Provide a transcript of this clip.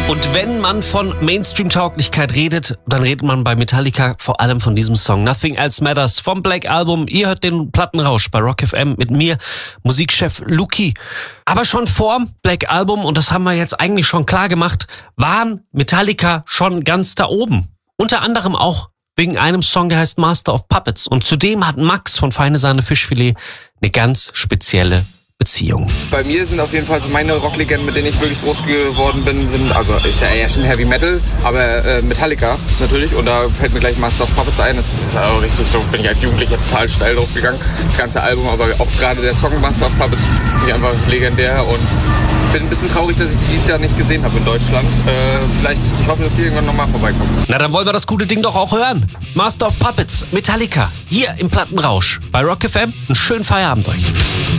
Und wenn man von Mainstream-Tauglichkeit redet, dann redet man bei Metallica vor allem von diesem Song Nothing Else Matters vom Black Album. Ihr hört den Plattenrausch bei Rock FM mit mir, Musikchef Luki. Aber schon vor Black Album, und das haben wir jetzt eigentlich schon klar gemacht, waren Metallica schon ganz da oben. Unter anderem auch wegen einem Song, der heißt Master of Puppets. Und zudem hat Max von Feine Sahne Fischfilet eine ganz spezielle Beziehung. Bei mir sind auf jeden Fall so meine Rocklegenden, mit denen ich wirklich groß geworden bin, also ist ja eher schon Heavy Metal, aber Metallica natürlich, und da fällt mir gleich Master of Puppets ein. Das ist auch richtig so, bin ich als Jugendlicher total steil drauf gegangen. Das ganze Album, aber auch gerade der Song Master of Puppets finde ich einfach legendär und bin ein bisschen traurig, dass ich die dieses Jahr nicht gesehen habe in Deutschland. Ich hoffe, dass die irgendwann nochmal vorbeikommen. Na, dann wollen wir das gute Ding doch auch hören. Master of Puppets, Metallica, hier im Plattenrausch bei Rock FM. Einen schönen Feierabend euch.